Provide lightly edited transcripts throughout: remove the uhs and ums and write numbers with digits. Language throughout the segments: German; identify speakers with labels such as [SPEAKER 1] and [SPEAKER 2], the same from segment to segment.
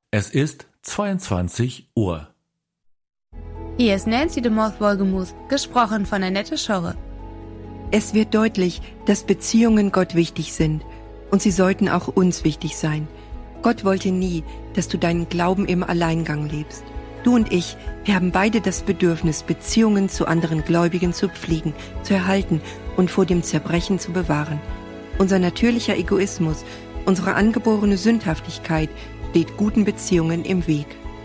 [SPEAKER 1] Es ist 22 Uhr.
[SPEAKER 2] Hier ist Nancy de Moth-Wohlgemuth, gesprochen von Annette Schorre.
[SPEAKER 3] Es wird deutlich, dass Beziehungen Gott wichtig sind und sie sollten auch uns wichtig sein. Gott wollte nie, dass du deinen Glauben im Alleingang lebst. Du und ich, wir haben beide das Bedürfnis, Beziehungen zu anderen Gläubigen zu pflegen, zu erhalten und vor dem Zerbrechen zu bewahren. Unser natürlicher Egoismus, unsere angeborene Sündhaftigkeit steht guten Beziehungen im Weg.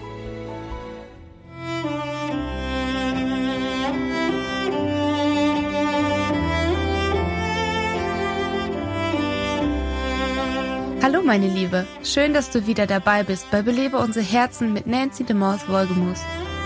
[SPEAKER 2] Hallo meine Liebe, schön, dass du wieder dabei bist bei Belebe unsere Herzen mit Nancy de Moth-Wohlgemuth.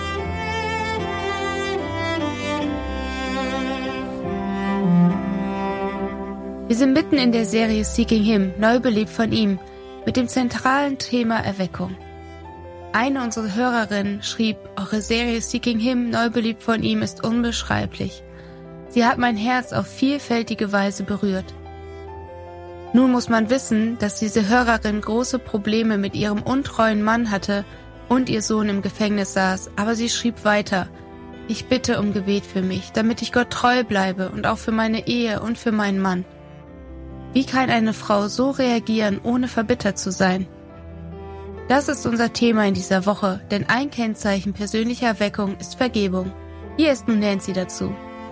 [SPEAKER 2] Wir sind mitten in der Serie Seeking Him, neu belebt von ihm, mit dem zentralen Thema Erweckung. Eine unserer Hörerinnen schrieb, eure Serie Seeking Him, neu belebt von ihm, ist unbeschreiblich. Sie hat mein Herz auf vielfältige Weise berührt. Nun muss man wissen, dass diese Hörerin große Probleme mit ihrem untreuen Mann hatte und ihr Sohn im Gefängnis saß, aber sie schrieb weiter: Ich bitte um Gebet für mich, damit ich Gott treu bleibe und auch für meine Ehe und für meinen Mann. Wie kann eine Frau so reagieren, ohne verbittert zu sein? Das ist unser Thema in dieser Woche, denn ein Kennzeichen persönlicher Erweckung ist Vergebung. Hier ist nun Nancy dazu.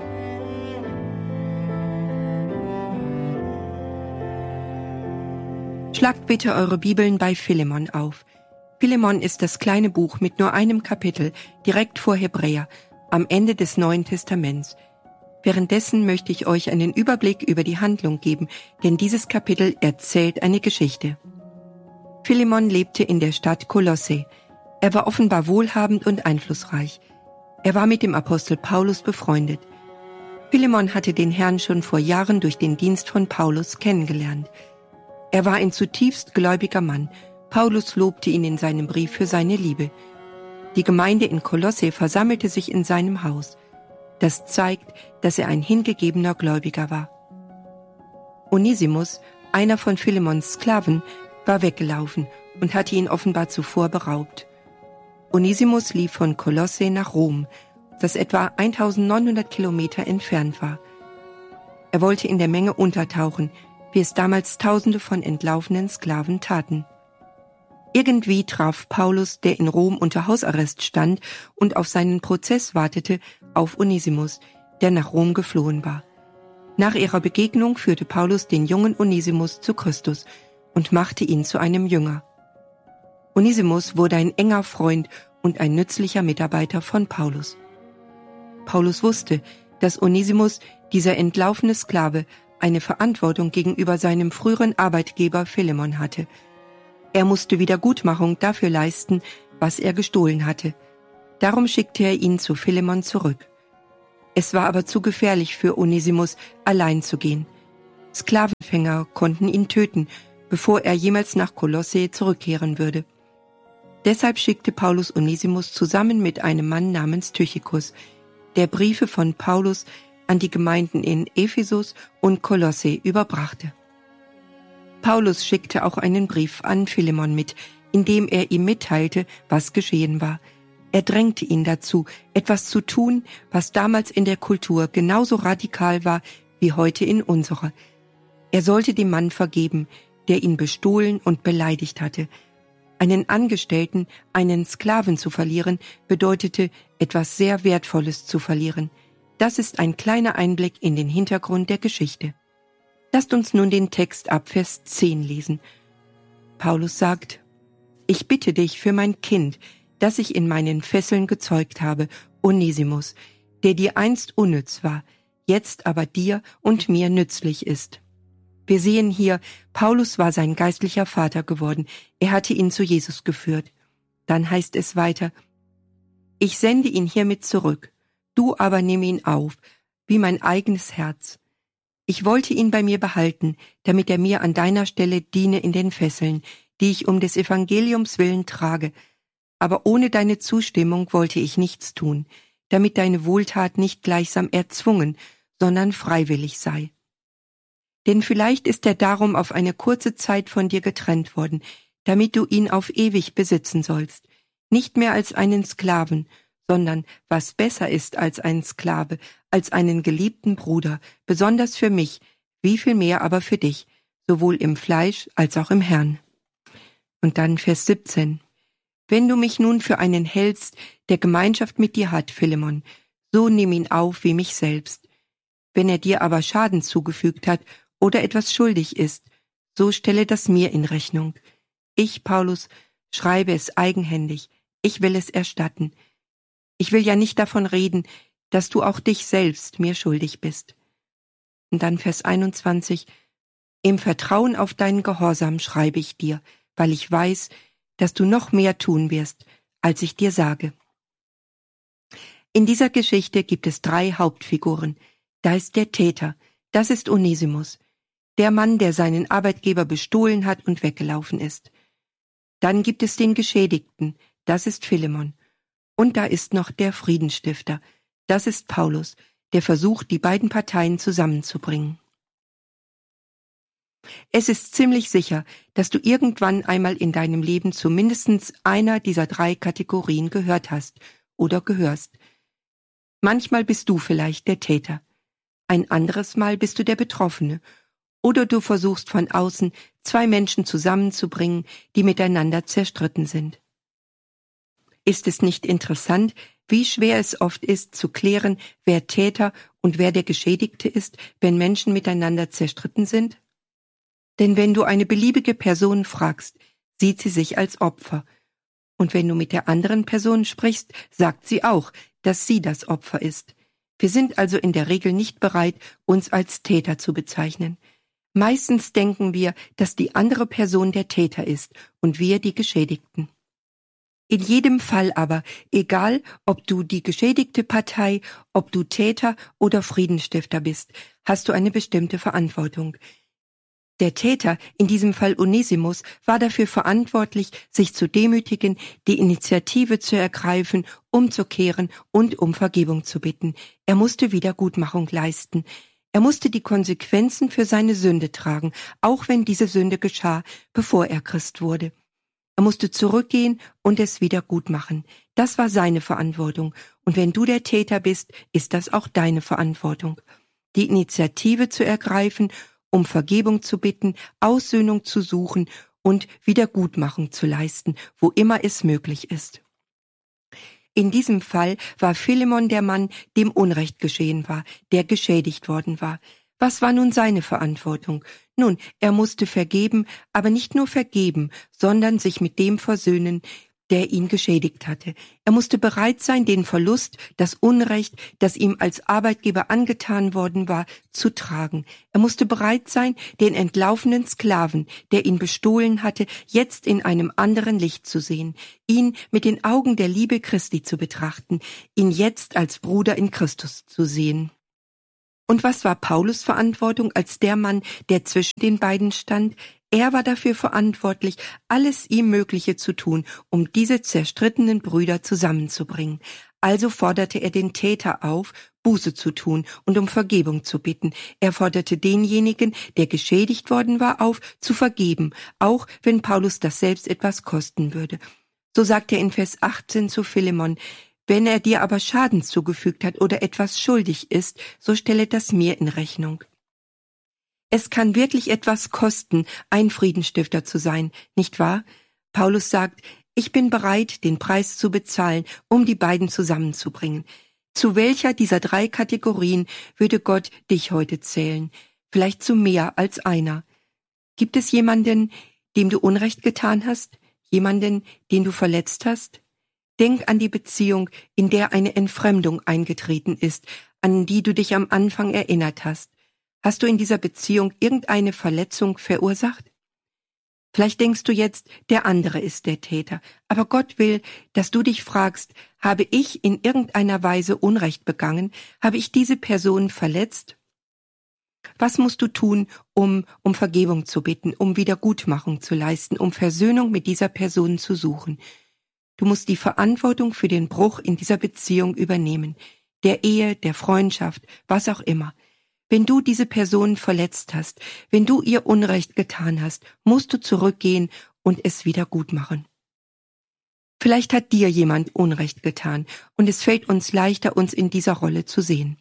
[SPEAKER 3] Schlagt bitte eure Bibeln bei Philemon auf. Philemon ist das kleine Buch mit nur einem Kapitel, direkt vor Hebräer, am Ende des Neuen Testaments. Währenddessen möchte ich euch einen Überblick über die Handlung geben, denn dieses Kapitel erzählt eine Geschichte. Philemon lebte in der Stadt Kolosse. Er war offenbar wohlhabend und einflussreich. Er war mit dem Apostel Paulus befreundet. Philemon hatte den Herrn schon vor Jahren durch den Dienst von Paulus kennengelernt. Er war ein zutiefst gläubiger Mann. Paulus lobte ihn in seinem Brief für seine Liebe. Die Gemeinde in Kolosse versammelte sich in seinem Haus. Das zeigt, dass er ein hingegebener Gläubiger war. Onesimus, einer von Philemons Sklaven, war weggelaufen und hatte ihn offenbar zuvor beraubt. Onesimus lief von Kolosse nach Rom, das etwa 1900 Kilometer entfernt war. Er wollte in der Menge untertauchen, wie es damals Tausende von entlaufenen Sklaven taten. Irgendwie traf Paulus, der in Rom unter Hausarrest stand und auf seinen Prozess wartete, auf Onesimus, der nach Rom geflohen war. Nach ihrer Begegnung führte Paulus den jungen Onesimus zu Christus und machte ihn zu einem Jünger. Onesimus wurde ein enger Freund und ein nützlicher Mitarbeiter von Paulus. Paulus wusste, dass Onesimus, dieser entlaufene Sklave, eine Verantwortung gegenüber seinem früheren Arbeitgeber Philemon hatte. Er musste Wiedergutmachung dafür leisten, was er gestohlen hatte. Darum schickte er ihn zu Philemon zurück. Es war aber zu gefährlich für Onesimus, allein zu gehen. Sklavenfänger konnten ihn töten, bevor er jemals nach Kolosse zurückkehren würde. Deshalb schickte Paulus Onesimus zusammen mit einem Mann namens Tychikus, der Briefe von Paulus an die Gemeinden in Ephesus und Kolosse überbrachte. Paulus schickte auch einen Brief an Philemon mit, in dem er ihm mitteilte, was geschehen war. Er drängte ihn dazu, etwas zu tun, was damals in der Kultur genauso radikal war wie heute in unserer. Er sollte dem Mann vergeben, der ihn bestohlen und beleidigt hatte. Einen Angestellten, einen Sklaven zu verlieren, bedeutete, etwas sehr Wertvolles zu verlieren. Das ist ein kleiner Einblick in den Hintergrund der Geschichte. Lasst uns nun den Text ab Vers 10 lesen. Paulus sagt: Ich bitte dich für mein Kind, das ich in meinen Fesseln gezeugt habe, Onesimus, der dir einst unnütz war, jetzt aber dir und mir nützlich ist. Wir sehen hier, Paulus war sein geistlicher Vater geworden. Er hatte ihn zu Jesus geführt. Dann heißt es weiter: Ich sende ihn hiermit zurück. Du aber nimm ihn auf, wie mein eigenes Herz. Ich wollte ihn bei mir behalten, damit er mir an deiner Stelle diene in den Fesseln, die ich um des Evangeliums willen trage. Aber ohne deine Zustimmung wollte ich nichts tun, damit deine Wohltat nicht gleichsam erzwungen, sondern freiwillig sei. Denn vielleicht ist er darum auf eine kurze Zeit von dir getrennt worden, damit du ihn auf ewig besitzen sollst, nicht mehr als einen Sklaven, sondern, was besser ist als ein Sklave, als einen geliebten Bruder, besonders für mich, wie viel mehr aber für dich, sowohl im Fleisch als auch im Herrn. Und dann Vers 17. Wenn du mich nun für einen hältst, der Gemeinschaft mit dir hat, Philemon, so nimm ihn auf wie mich selbst. Wenn er dir aber Schaden zugefügt hat oder etwas schuldig ist, so stelle das mir in Rechnung. Ich, Paulus, schreibe es eigenhändig, ich will es erstatten. Ich will ja nicht davon reden, dass du auch dich selbst mir schuldig bist. Und dann Vers 21. Im Vertrauen auf deinen Gehorsam schreibe ich dir, weil ich weiß, dass du noch mehr tun wirst, als ich dir sage. In dieser Geschichte gibt es 3 Hauptfiguren. Da ist der Täter, das ist Onesimus, der Mann, der seinen Arbeitgeber bestohlen hat und weggelaufen ist. Dann gibt es den Geschädigten, das ist Philemon. Und da ist noch der Friedensstifter, das ist Paulus, der versucht, die beiden Parteien zusammenzubringen. Es ist ziemlich sicher, dass du irgendwann einmal in deinem Leben zu mindestens einer dieser 3 Kategorien gehört hast oder gehörst. Manchmal bist du vielleicht der Täter, ein anderes Mal bist du der Betroffene oder du versuchst von außen 2 Menschen zusammenzubringen, die miteinander zerstritten sind. Ist es nicht interessant, wie schwer es oft ist, zu klären, wer Täter und wer der Geschädigte ist, wenn Menschen miteinander zerstritten sind? Denn wenn du eine beliebige Person fragst, sieht sie sich als Opfer. Und wenn du mit der anderen Person sprichst, sagt sie auch, dass sie das Opfer ist. Wir sind also in der Regel nicht bereit, uns als Täter zu bezeichnen. Meistens denken wir, dass die andere Person der Täter ist und wir die Geschädigten. In jedem Fall aber, egal ob du die geschädigte Partei, ob du Täter oder Friedensstifter bist, hast du eine bestimmte Verantwortung. Der Täter, in diesem Fall Onesimus, war dafür verantwortlich, sich zu demütigen, die Initiative zu ergreifen, umzukehren und um Vergebung zu bitten. Er musste Wiedergutmachung leisten. Er musste die Konsequenzen für seine Sünde tragen, auch wenn diese Sünde geschah, bevor er Christ wurde. Er musste zurückgehen und es wieder gut machen. Das war seine Verantwortung. Und wenn du der Täter bist, ist das auch deine Verantwortung. Die Initiative zu ergreifen, um Vergebung zu bitten, Aussöhnung zu suchen und Wiedergutmachung zu leisten, wo immer es möglich ist. In diesem Fall war Philemon der Mann, dem Unrecht geschehen war, der geschädigt worden war. Was war nun seine Verantwortung? Nun, er musste vergeben, aber nicht nur vergeben, sondern sich mit dem versöhnen, der ihn geschädigt hatte. Er musste bereit sein, den Verlust, das Unrecht, das ihm als Arbeitgeber angetan worden war, zu tragen. Er musste bereit sein, den entlaufenen Sklaven, der ihn bestohlen hatte, jetzt in einem anderen Licht zu sehen, ihn mit den Augen der Liebe Christi zu betrachten, ihn jetzt als Bruder in Christus zu sehen. Und was war Paulus' Verantwortung als der Mann, der zwischen den beiden stand? Er war dafür verantwortlich, alles ihm Mögliche zu tun, um diese zerstrittenen Brüder zusammenzubringen. Also forderte er den Täter auf, Buße zu tun und um Vergebung zu bitten. Er forderte denjenigen, der geschädigt worden war, auf, zu vergeben, auch wenn Paulus das selbst etwas kosten würde. So sagt er in Vers 18 zu Philemon: Wenn er dir aber Schaden zugefügt hat oder etwas schuldig ist, so stelle das mir in Rechnung. Es kann wirklich etwas kosten, ein Friedensstifter zu sein, nicht wahr? Paulus sagt, ich bin bereit, den Preis zu bezahlen, um die beiden zusammenzubringen. Zu welcher dieser 3 Kategorien würde Gott dich heute zählen? Vielleicht zu mehr als einer. Gibt es jemanden, dem du Unrecht getan hast? Jemanden, den du verletzt hast? Denk an die Beziehung, in der eine Entfremdung eingetreten ist, an die du dich am Anfang erinnert hast. Hast du in dieser Beziehung irgendeine Verletzung verursacht? Vielleicht denkst du jetzt, der andere ist der Täter, aber Gott will, dass du dich fragst, habe ich in irgendeiner Weise Unrecht begangen? Habe ich diese Person verletzt? Was musst du tun, um Vergebung zu bitten, um Wiedergutmachung zu leisten, um Versöhnung mit dieser Person zu suchen? Du musst die Verantwortung für den Bruch in dieser Beziehung übernehmen, der Ehe, der Freundschaft, was auch immer. Wenn du diese Person verletzt hast, wenn du ihr Unrecht getan hast, musst du zurückgehen und es wieder gut machen. Vielleicht hat dir jemand Unrecht getan und es fällt uns leichter, uns in dieser Rolle zu sehen.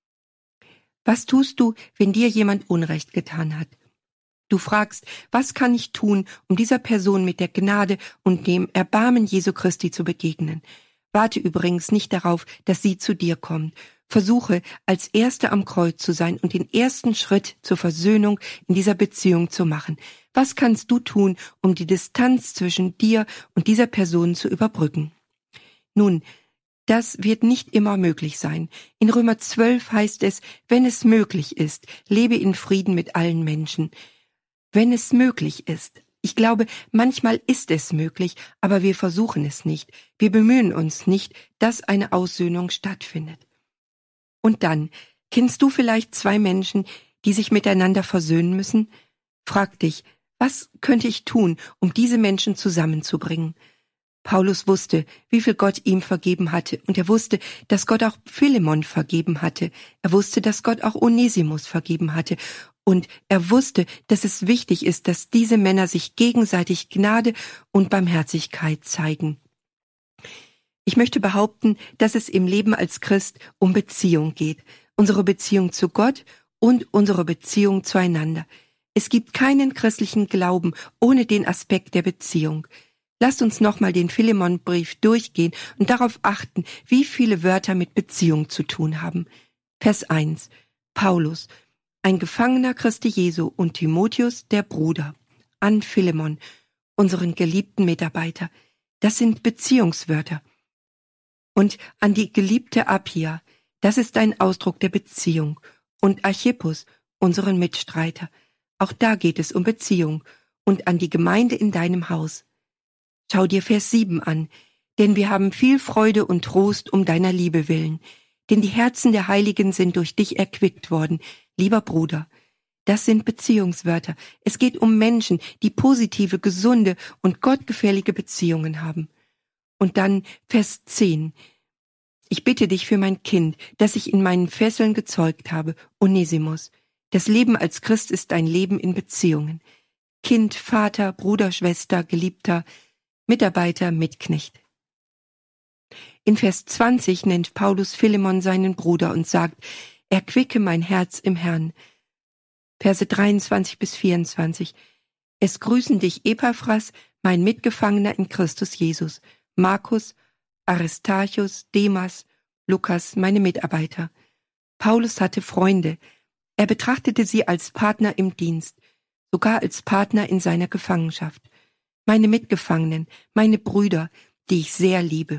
[SPEAKER 3] Was tust du, wenn dir jemand Unrecht getan hat? Du fragst, was kann ich tun, um dieser Person mit der Gnade und dem Erbarmen Jesu Christi zu begegnen? Warte übrigens nicht darauf, dass sie zu dir kommt. Versuche, als Erster am Kreuz zu sein und den ersten Schritt zur Versöhnung in dieser Beziehung zu machen. Was kannst du tun, um die Distanz zwischen dir und dieser Person zu überbrücken? Nun, das wird nicht immer möglich sein. In Römer 12 heißt es, wenn es möglich ist, lebe in Frieden mit allen Menschen. Wenn es möglich ist. Ich glaube, manchmal ist es möglich, aber wir versuchen es nicht. Wir bemühen uns nicht, dass eine Aussöhnung stattfindet. Und dann, kennst du vielleicht zwei Menschen, die sich miteinander versöhnen müssen? Frag dich, was könnte ich tun, um diese Menschen zusammenzubringen? Paulus wusste, wie viel Gott ihm vergeben hatte, und er wusste, dass Gott auch Philemon vergeben hatte. Er wusste, dass Gott auch Onesimus vergeben hatte. Und er wusste, dass es wichtig ist, dass diese Männer sich gegenseitig Gnade und Barmherzigkeit zeigen. Ich möchte behaupten, dass es im Leben als Christ um Beziehung geht. Unsere Beziehung zu Gott und unsere Beziehung zueinander. Es gibt keinen christlichen Glauben ohne den Aspekt der Beziehung. Lasst uns nochmal den Philemon-Brief durchgehen und darauf achten, wie viele Wörter mit Beziehung zu tun haben. Vers 1. Paulus, ein Gefangener Christi Jesu, und Timotheus, der Bruder, an Philemon, unseren geliebten Mitarbeiter. Das sind Beziehungswörter. Und an die geliebte Appia, das ist ein Ausdruck der Beziehung. Und Archippus, unseren Mitstreiter. Auch da geht es um Beziehung. Und an die Gemeinde in deinem Haus. Schau dir Vers 7 an, denn wir haben viel Freude und Trost um deiner Liebe willen. Denn die Herzen der Heiligen sind durch dich erquickt worden, lieber Bruder. Das sind Beziehungswörter. Es geht um Menschen, die positive, gesunde und gottgefällige Beziehungen haben. Und dann Vers 10. Ich bitte dich für mein Kind, das ich in meinen Fesseln gezeugt habe, Onesimus. Das Leben als Christ ist ein Leben in Beziehungen. Kind, Vater, Bruder, Schwester, Geliebter, Mitarbeiter, Mitknecht. In Vers 20 nennt Paulus Philemon seinen Bruder und sagt, erquicke mein Herz im Herrn. Verse 23 bis 24. Es grüßen dich Epaphras, mein Mitgefangener in Christus Jesus, Markus, Aristarchus, Demas, Lukas, meine Mitarbeiter. Paulus hatte Freunde. Er betrachtete sie als Partner im Dienst, sogar als Partner in seiner Gefangenschaft. Meine Mitgefangenen, meine Brüder, die ich sehr liebe.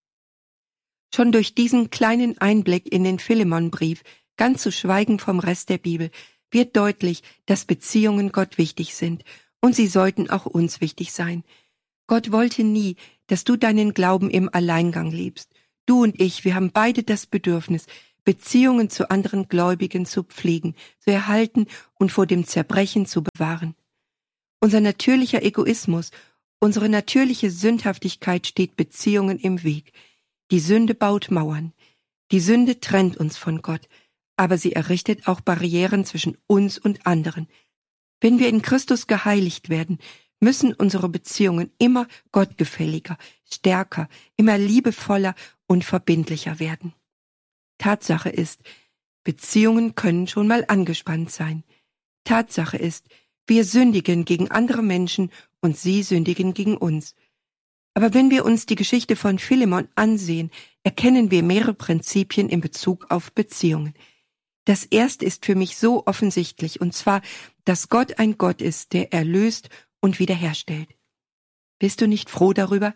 [SPEAKER 3] Schon durch diesen kleinen Einblick in den Philemon-Brief, ganz zu schweigen vom Rest der Bibel, wird deutlich, dass Beziehungen Gott wichtig sind, und sie sollten auch uns wichtig sein. Gott wollte nie, dass du deinen Glauben im Alleingang lebst. Du und ich, wir haben beide das Bedürfnis, Beziehungen zu anderen Gläubigen zu pflegen, zu erhalten und vor dem Zerbrechen zu bewahren. Unser natürlicher Egoismus, unsere natürliche Sündhaftigkeit steht Beziehungen im Weg. Die Sünde baut Mauern. Die Sünde trennt uns von Gott, aber sie errichtet auch Barrieren zwischen uns und anderen. Wenn wir in Christus geheiligt werden, müssen unsere Beziehungen immer gottgefälliger, stärker, immer liebevoller und verbindlicher werden. Tatsache ist, Beziehungen können schon mal angespannt sein. Tatsache ist, wir sündigen gegen andere Menschen und sie sündigen gegen uns. Aber wenn wir uns die Geschichte von Philemon ansehen, erkennen wir mehrere Prinzipien in Bezug auf Beziehungen. Das erste ist für mich so offensichtlich, und zwar, dass Gott ein Gott ist, der erlöst und wiederherstellt. Bist du nicht froh darüber?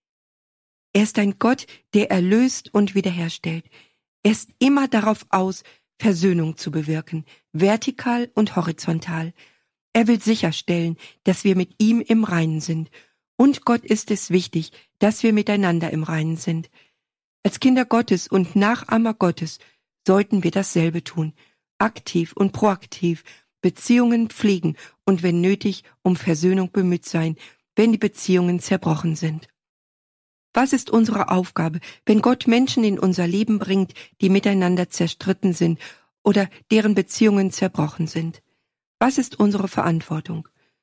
[SPEAKER 3] Er ist ein Gott, der erlöst und wiederherstellt. Er ist immer darauf aus, Versöhnung zu bewirken, vertikal und horizontal. Er will sicherstellen, dass wir mit ihm im Reinen sind. Und Gott ist es wichtig, dass wir miteinander im Reinen sind. Als Kinder Gottes und Nachahmer Gottes sollten wir dasselbe tun, aktiv und proaktiv, Beziehungen pflegen und wenn nötig um Versöhnung bemüht sein, wenn die Beziehungen zerbrochen sind. Was ist unsere Aufgabe, wenn Gott Menschen in unser Leben bringt, die miteinander zerstritten sind oder deren Beziehungen zerbrochen sind? Was ist unsere Verantwortung?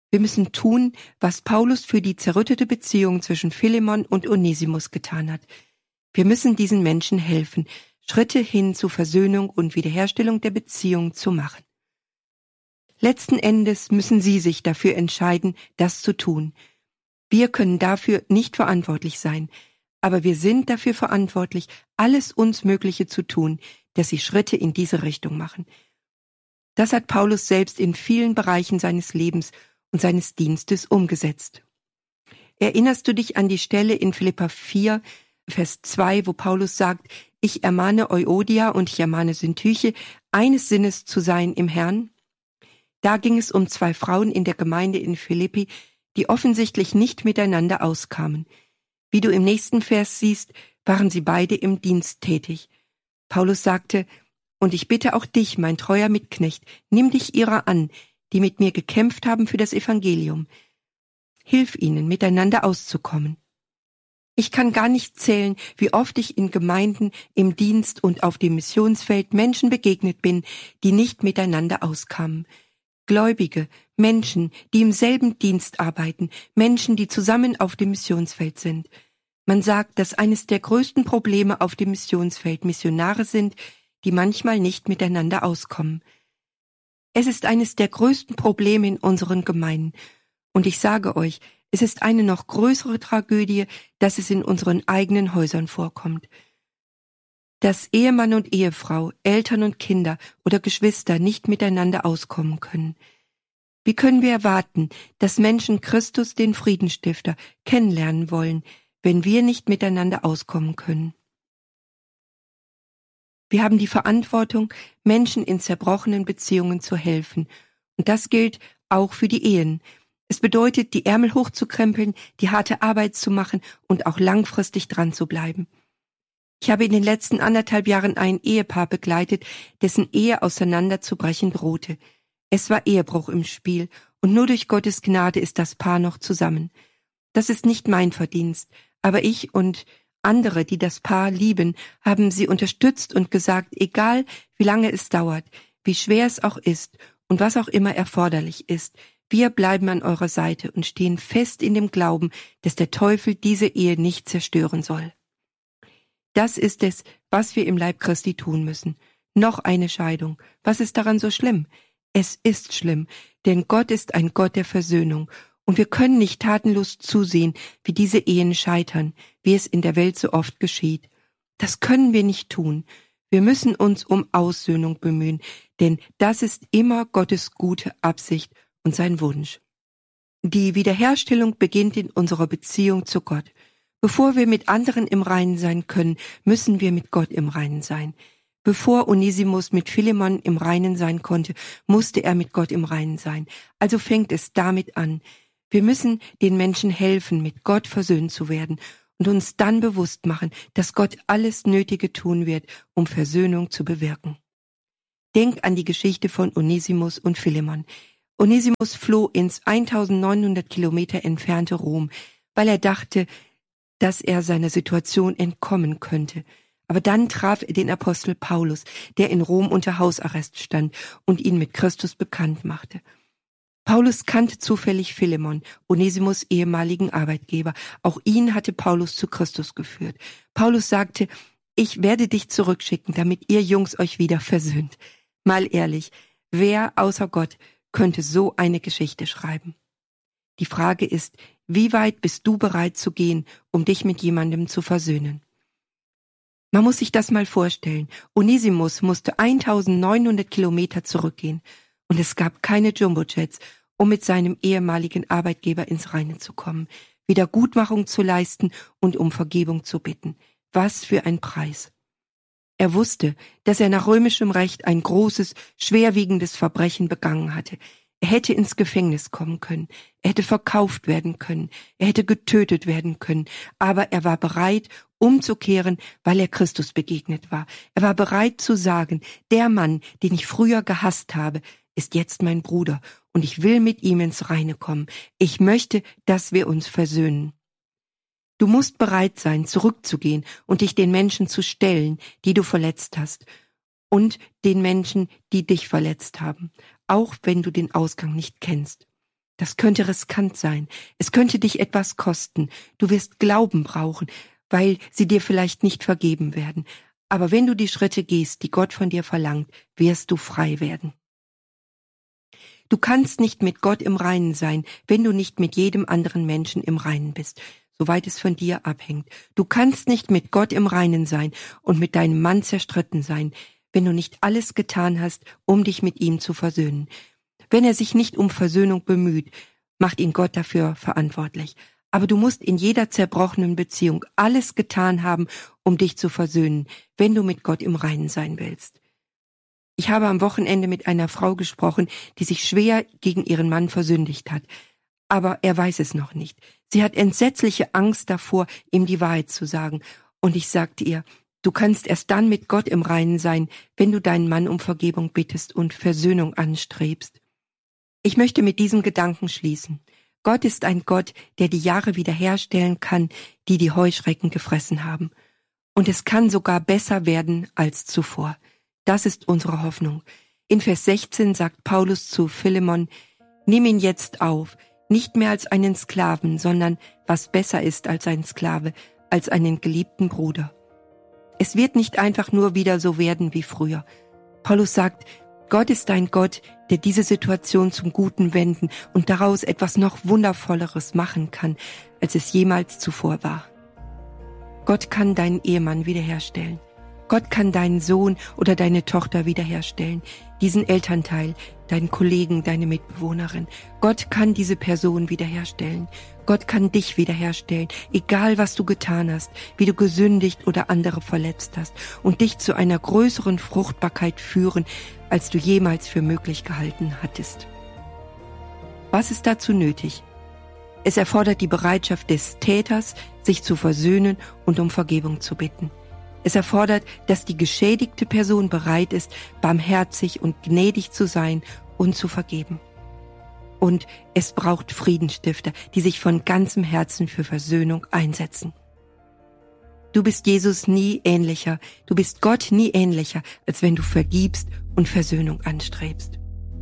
[SPEAKER 3] Wir müssen tun, was Paulus für die zerrüttete Beziehung zwischen Philemon und Onesimus getan hat. Wir müssen diesen Menschen helfen, Schritte hin zu Versöhnung und Wiederherstellung der Beziehung zu machen. Letzten Endes müssen Sie sich dafür entscheiden, das zu tun. Wir können dafür nicht verantwortlich sein, aber wir sind dafür verantwortlich, alles uns Mögliche zu tun, dass Sie Schritte in diese Richtung machen. Das hat Paulus selbst in vielen Bereichen seines Lebens und seines Dienstes umgesetzt. Erinnerst du dich an die Stelle in Philipper 4, Vers 2, wo Paulus sagt, ich ermahne Euodia und ich ermahne Syntyche, eines Sinnes zu sein im Herrn? Da ging es um 2 Frauen in der Gemeinde in Philippi, die offensichtlich nicht miteinander auskamen. Wie du im nächsten Vers siehst, waren sie beide im Dienst tätig. Paulus sagte, und ich bitte auch dich, mein treuer Mitknecht, nimm dich ihrer an, die mit mir gekämpft haben für das Evangelium. Hilf ihnen, miteinander auszukommen. Ich kann gar nicht zählen, wie oft ich in Gemeinden, im Dienst und auf dem Missionsfeld Menschen begegnet bin, die nicht miteinander auskamen. Gläubige, Menschen, die im selben Dienst arbeiten, Menschen, die zusammen auf dem Missionsfeld sind. Man sagt, dass eines der größten Probleme auf dem Missionsfeld Missionare sind, die manchmal nicht miteinander auskommen. Es ist eines der größten Probleme in unseren Gemeinden. Und ich sage euch, es ist eine noch größere Tragödie, dass es in unseren eigenen Häusern vorkommt. Dass Ehemann und Ehefrau, Eltern und Kinder oder Geschwister nicht miteinander auskommen können. Wie können wir erwarten, dass Menschen Christus, den Friedensstifter, kennenlernen wollen, wenn wir nicht miteinander auskommen können? Wir haben die Verantwortung, Menschen in zerbrochenen Beziehungen zu helfen. Und das gilt auch für die Ehen. Es bedeutet, die Ärmel hochzukrempeln, die harte Arbeit zu machen und auch langfristig dran zu bleiben. Ich habe in den letzten 1,5 Jahren ein Ehepaar begleitet, dessen Ehe auseinanderzubrechen drohte. Es war Ehebruch im Spiel und nur durch Gottes Gnade ist das Paar noch zusammen. Das ist nicht mein Verdienst, aber ich und andere, die das Paar lieben, haben sie unterstützt und gesagt, egal wie lange es dauert, wie schwer es auch ist und was auch immer erforderlich ist, wir bleiben an eurer Seite und stehen fest in dem Glauben, dass der Teufel diese Ehe nicht zerstören soll. Das ist es, was wir im Leib Christi tun müssen. Noch eine Scheidung. Was ist daran so schlimm? Es ist schlimm, denn Gott ist ein Gott der Versöhnung und wir können nicht tatenlos zusehen, wie diese Ehen scheitern, wie es in der Welt so oft geschieht. Das können wir nicht tun. Wir müssen uns um Aussöhnung bemühen, denn das ist immer Gottes gute Absicht und sein Wunsch. Die Wiederherstellung beginnt in unserer Beziehung zu Gott. Bevor wir mit anderen im Reinen sein können, müssen wir mit Gott im Reinen sein. Bevor Onesimus mit Philemon im Reinen sein konnte, musste er mit Gott im Reinen sein. Also fängt es damit an. Wir müssen den Menschen helfen, mit Gott versöhnt zu werden und uns dann bewusst machen, dass Gott alles Nötige tun wird, um Versöhnung zu bewirken. Denk an die Geschichte von Onesimus und Philemon. Onesimus floh ins 1900 Kilometer entfernte Rom, weil er dachte, dass er seiner Situation entkommen könnte. Aber dann traf er den Apostel Paulus, der in Rom unter Hausarrest stand und ihn mit Christus bekannt machte. Paulus kannte zufällig Philemon, Onesimus' ehemaligen Arbeitgeber. Auch ihn hatte Paulus zu Christus geführt. Paulus sagte, ich werde dich zurückschicken, damit ihr Jungs euch wieder versöhnt. Mal ehrlich, wer außer Gott könnte so eine Geschichte schreiben? Die Frage ist, wie weit bist du bereit zu gehen, um dich mit jemandem zu versöhnen? Man muss sich das mal vorstellen. Onesimus musste 1900 Kilometer zurückgehen und es gab keine Jumbojets, um mit seinem ehemaligen Arbeitgeber ins Reine zu kommen, Wiedergutmachung zu leisten und um Vergebung zu bitten. Was für ein Preis! Er wusste, dass er nach römischem Recht ein großes, schwerwiegendes Verbrechen begangen hatte. Er hätte ins Gefängnis kommen können, er hätte verkauft werden können, er hätte getötet werden können, aber er war bereit, umzukehren, weil er Christus begegnet war. Er war bereit zu sagen, der Mann, den ich früher gehasst habe, ist jetzt mein Bruder und ich will mit ihm ins Reine kommen. Ich möchte, dass wir uns versöhnen. Du musst bereit sein, zurückzugehen und dich den Menschen zu stellen, die du verletzt hast, und den Menschen, die dich verletzt haben, auch wenn du den Ausgang nicht kennst. Das könnte riskant sein. Es könnte dich etwas kosten. Du wirst Glauben brauchen, weil sie dir vielleicht nicht vergeben werden. Aber wenn du die Schritte gehst, die Gott von dir verlangt, wirst du frei werden. Du kannst nicht mit Gott im Reinen sein, wenn du nicht mit jedem anderen Menschen im Reinen bist, soweit es von dir abhängt. Du kannst nicht mit Gott im Reinen sein und mit deinem Mann zerstritten sein, wenn du nicht alles getan hast, um dich mit ihm zu versöhnen. Wenn er sich nicht um Versöhnung bemüht, macht ihn Gott dafür verantwortlich. Aber du musst in jeder zerbrochenen Beziehung alles getan haben, um dich zu versöhnen, wenn du mit Gott im Reinen sein willst. Ich habe am Wochenende mit einer Frau gesprochen, die sich schwer gegen ihren Mann versündigt hat. Aber er weiß es noch nicht. Sie hat entsetzliche Angst davor, ihm die Wahrheit zu sagen. Und ich sagte ihr, du kannst erst dann mit Gott im Reinen sein, wenn du deinen Mann um Vergebung bittest und Versöhnung anstrebst. Ich möchte mit diesem Gedanken schließen. Gott ist ein Gott, der die Jahre wiederherstellen kann, die die Heuschrecken gefressen haben. Und es kann sogar besser werden als zuvor. Das ist unsere Hoffnung. In Vers 16 sagt Paulus zu Philemon, nimm ihn jetzt auf, nicht mehr als einen Sklaven, sondern, was besser ist als ein Sklave, als einen geliebten Bruder. Es wird nicht einfach nur wieder so werden wie früher. Paulus sagt, Gott ist ein Gott, der diese Situation zum Guten wenden und daraus etwas noch Wundervolleres machen kann, als es jemals zuvor war. Gott kann deinen Ehemann wiederherstellen. Gott kann deinen Sohn oder deine Tochter wiederherstellen, diesen Elternteil, deinen Kollegen, deine Mitbewohnerin. Gott kann diese Person wiederherstellen. Gott kann dich wiederherstellen, egal was du getan hast, wie du gesündigt oder andere verletzt hast und dich zu einer größeren Fruchtbarkeit führen, als du jemals für möglich gehalten hattest. Was ist dazu nötig? Es erfordert die Bereitschaft des Täters, sich zu versöhnen und um Vergebung zu bitten. Es erfordert, dass die geschädigte Person bereit ist, barmherzig und gnädig zu sein und zu vergeben. Und es braucht Friedensstifter, die sich von ganzem Herzen für Versöhnung einsetzen. Du bist Jesus nie ähnlicher, du bist Gott nie ähnlicher, als wenn du vergibst und Versöhnung anstrebst.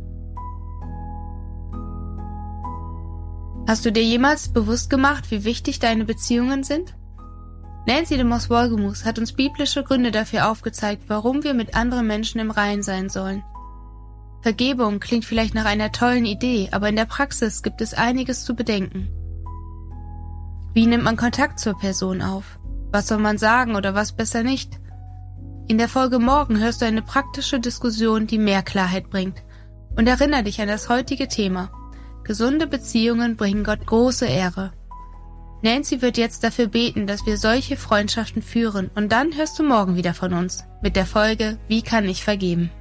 [SPEAKER 2] Hast du dir jemals bewusst gemacht, wie wichtig deine Beziehungen sind? Nancy de Moss-Wolgemuth hat uns biblische Gründe dafür aufgezeigt, warum wir mit anderen Menschen im Reinen sein sollen. Vergebung klingt vielleicht nach einer tollen Idee, aber in der Praxis gibt es einiges zu bedenken. Wie nimmt man Kontakt zur Person auf? Was soll man sagen oder was besser nicht? In der Folge morgen hörst du eine praktische Diskussion, die mehr Klarheit bringt. Und erinnere dich an das heutige Thema. Gesunde Beziehungen bringen Gott große Ehre. Nancy wird jetzt dafür beten, dass wir solche Freundschaften führen, und dann hörst du morgen wieder von uns mit der Folge Wie kann ich vergeben?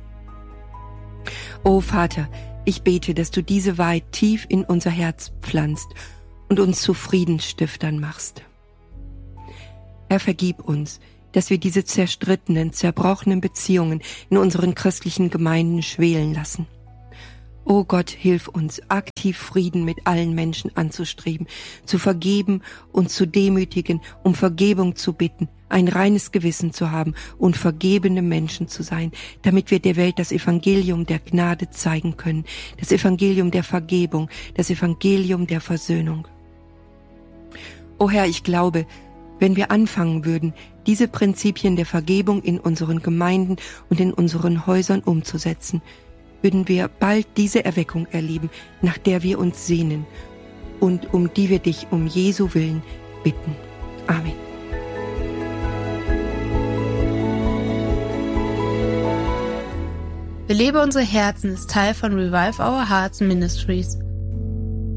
[SPEAKER 3] O Vater, ich bete, dass du diese Wahrheit tief in unser Herz pflanzt und uns zu Friedensstiftern machst. Herr, vergib uns, dass wir diese zerstrittenen, zerbrochenen Beziehungen in unseren christlichen Gemeinden schwelen lassen. O Gott, hilf uns, aktiv Frieden mit allen Menschen anzustreben, zu vergeben und zu demütigen, um Vergebung zu bitten, ein reines Gewissen zu haben und vergebene Menschen zu sein, damit wir der Welt das Evangelium der Gnade zeigen können, das Evangelium der Vergebung, das Evangelium der Versöhnung. O Herr, ich glaube, wenn wir anfangen würden, diese Prinzipien der Vergebung in unseren Gemeinden und in unseren Häusern umzusetzen, würden wir bald diese Erweckung erleben, nach der wir uns sehnen und um die wir dich um Jesu Willen bitten. Amen.
[SPEAKER 2] Belebe unsere Herzen ist Teil von Revive Our Hearts Ministries.